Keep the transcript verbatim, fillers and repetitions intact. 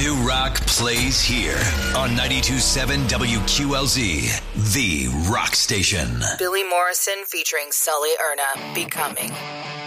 New rock plays here on ninety-two point seven W Q L Z, the rock station. Billy Morrison featuring Sully Erna, Becoming.